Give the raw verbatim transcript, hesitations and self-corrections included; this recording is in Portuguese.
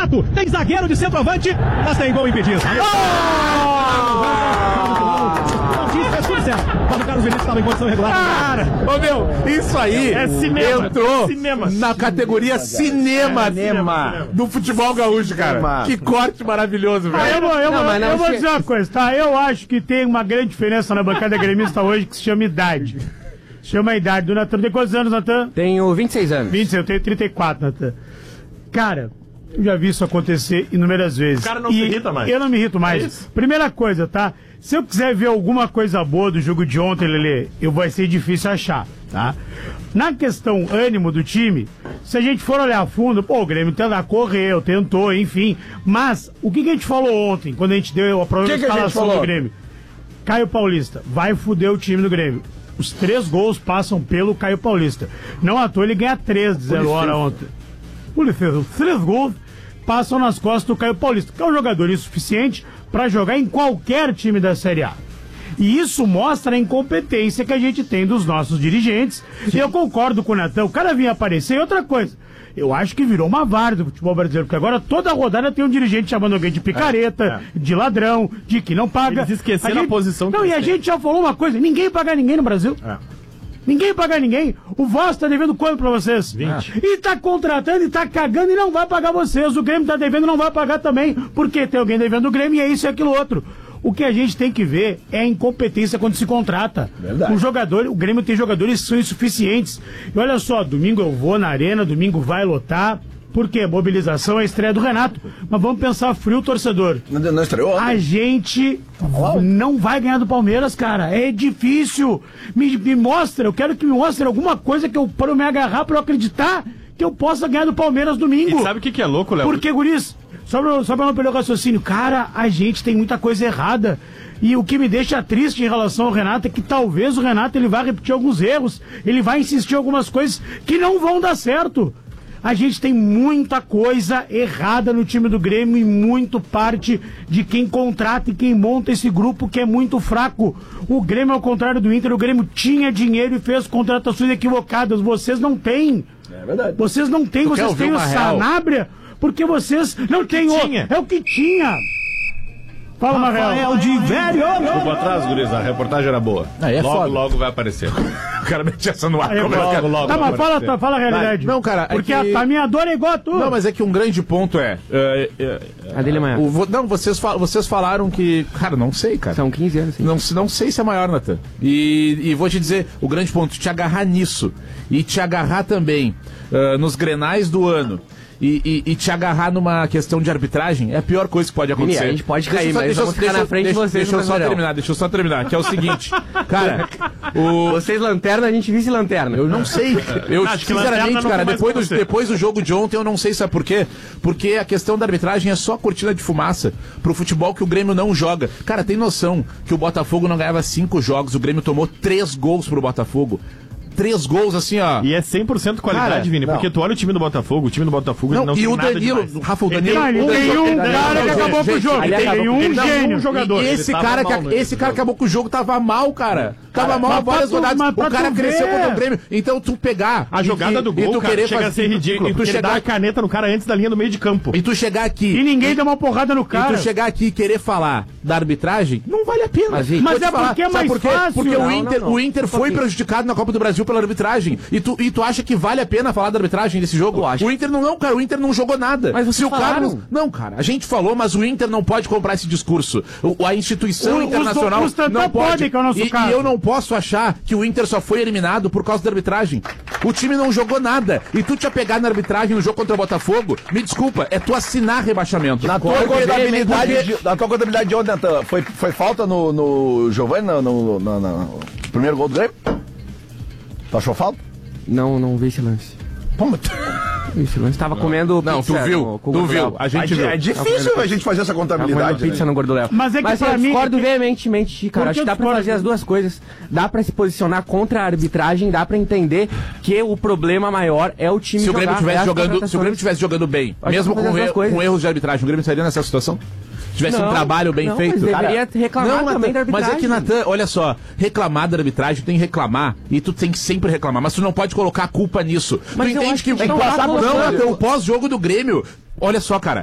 Renato, tem zagueiro de centroavante, mas tem gol impedido. Mas o Carlos Vinícius estava em condição regular. Cara, ô meu, isso aí é cinema, entrou é cinema. na categoria cinema, é cinema do futebol gaúcho, cara. Cinema. Que corte maravilhoso, velho. Ah, eu vou, eu não, vou, não, eu vou che... dizer uma coisa, tá? Eu acho que tem uma grande diferença na bancada gremista hoje que se chama idade. Se chama a idade. Do Natan tem quantos anos, Natan? Tenho vinte e seis anos. vinte e seis, eu tenho trinta e quatro, Natan. Cara, eu já vi isso acontecer inúmeras vezes. O cara não e se irrita mais. Eu não me irrito mais. É Primeira coisa, tá? Se eu quiser ver alguma coisa boa do jogo de ontem, Lelê, eu vai ser difícil achar, tá? Na questão ânimo do time, se a gente for olhar a fundo, pô, o Grêmio tentou, correu, tentou, enfim. Mas, o que, que a gente falou ontem, quando a gente deu a prova de escalação do Grêmio? Caio Paulista, vai foder o time do Grêmio. Os três gols passam pelo Caio Paulista. Não à toa ele ganha três de zero hora ontem. O fez os três gols passam nas costas do Caio Paulista, que é um jogador insuficiente para jogar em qualquer time da Série A. E isso mostra a incompetência que a gente tem dos nossos dirigentes. Sim. E eu concordo com o Natan. O cara vinha aparecer. E outra coisa, eu acho que virou uma várzea do futebol brasileiro, porque agora toda rodada tem um dirigente chamando alguém de picareta, é, é. de ladrão, de que não paga. Eles esqueceram a, gente... a posição que Não, e a tem. gente já falou uma coisa, ninguém paga ninguém no Brasil. É. Ninguém paga ninguém. O Voz tá devendo quanto pra vocês? vinte. E tá contratando e tá cagando e não vai pagar vocês. O Grêmio tá devendo e não vai pagar também. Porque tem alguém devendo o Grêmio e é isso e aquilo outro. O que a gente tem que ver é a incompetência quando se contrata. Verdade. O jogador, o Grêmio tem jogadores que são insuficientes. E olha só, domingo eu vou na arena, domingo vai lotar. Por quê? Mobilização é a estreia do Renato. Mas vamos pensar frio, torcedor. Não, não estreou? A gente não vai ganhar do Palmeiras, cara. É difícil. Me, me mostra, eu quero que me mostre alguma coisa que eu, para eu me agarrar, para eu acreditar que eu possa ganhar do Palmeiras domingo. E sabe o que, que é louco, Léo? Porque, guris, só pra, só pra não perder o raciocínio, cara, a gente tem muita coisa errada. E o que me deixa triste em relação ao Renato é que talvez o Renato ele vai repetir alguns erros, ele vai insistir em algumas coisas que não vão dar certo. A gente tem muita coisa errada no time do Grêmio e muito parte de quem contrata e quem monta esse grupo que é muito fraco. O Grêmio, ao contrário do Inter, o Grêmio tinha dinheiro e fez contratações equivocadas. Vocês não têm. É verdade. Vocês não têm, vocês têm o Sanabria, porque vocês não têm o... É o que tinha. Fala, Rafael de velho. Desculpa atrás, guris, a reportagem era boa. Aí é logo, foda. logo vai aparecer. O cara mete essa no ar. Aí, logo, logo, logo tá, mas fala, tá, fala a realidade. Não, cara, porque é que... a, a minha dor é igual a tua. Não, mas é que um grande ponto é... é, é a dele é maior. O, não, vocês, fal, vocês falaram que... Cara, não sei, cara. São quinze anos, sim. Não, não sei se é maior, Natan. E, e vou te dizer, o grande ponto, te agarrar nisso e te agarrar também uh, nos grenais do ano. E, e, e te agarrar numa questão de arbitragem é a pior coisa que pode acontecer. Vini, a gente pode cair, deixa mas deixa, vamos ficar deixa, na frente de vocês. Deixa eu só terminar, deixa eu só terminar, que é o seguinte, cara, o... Vocês lanterna, a gente vice-lanterna. Eu não sei, eu Acho que sinceramente, cara, depois do, você. depois do jogo de ontem eu não sei, sabe por quê? Porque a questão da arbitragem é só cortina de fumaça pro futebol que o Grêmio não joga. Cara, tem noção que o Botafogo não ganhava cinco jogos, o Grêmio tomou três gols pro Botafogo. Três gols assim, ó. E é cem por cento qualidade, cara, Vini, não. Porque tu olha o time do Botafogo, o time do Botafogo não, não e tem o nada Danilo, demais. Rafa, o Danilo... Ele tem, ele tem um cara que acabou com o jogo. Ele tem um gênio jogador. E esse cara, que, esse cara que acabou com o jogo tava mal, cara. Tava cara, mal há várias rodadas. O cara cresceu contra o Grêmio. Então tu pegar... A jogada e, do gol, e tu cara, querer chega fazer, a ser ridículo. E tu chegar dá a caneta no cara antes da linha do meio de campo. E tu chegar aqui... E ninguém deu uma porrada no cara. E tu chegar aqui e querer falar da arbitragem, não vale a pena. Mas, mas é porque é mais fácil. Porque não, o Inter, não, não. o Inter foi prejudicado na Copa do Brasil pela arbitragem. E tu, e tu acha que vale a pena falar da arbitragem desse jogo? O Inter não, não, cara, o Inter não jogou nada. Mas você Se o Carlos... Não, cara, a gente falou, mas o Inter não pode comprar esse discurso. O, a instituição o, internacional os, os não pode. pode que é o nosso e, caso. e eu não posso achar que o Inter só foi eliminado por causa da arbitragem. O time não jogou nada. E tu te apegar na arbitragem no jogo contra o Botafogo, me desculpa, é tu assinar rebaixo. Na tua contabilidade, de, na tua contabilidade de ontem, foi, foi falta no, no Giovanni, no, no, no, no primeiro gol do Grêmio? Tu achou falta? Não, não vi esse lance. Pô, mas... Esse lance tava comendo Não, pizza tu viu, no, com tu viu, a gente é, viu. É difícil a gente fazer essa contabilidade. Tava pizza né? no Gordo Léo. Mas é que Mas pra eu mim... discordo veementemente, cara. Acho que dá pra fazer as duas coisas. Dá pra se posicionar contra a arbitragem, dá pra entender que o problema maior é o time se o Grêmio jogar, tivesse é jogando, se o Grêmio tivesse jogando bem, Acho mesmo com, er, com erros de arbitragem, o Grêmio estaria nessa situação? Se tivesse não, um trabalho bem não, feito. Mas deveria cara, reclamar não, também da arbitragem. Mas é que, Natan, olha só, reclamar da arbitragem, tu tem que reclamar e tu tem que sempre reclamar, mas tu não pode colocar a culpa nisso. Mas tu entende que, que não, não, não, Natan, o pós-jogo do Grêmio. Olha só, cara,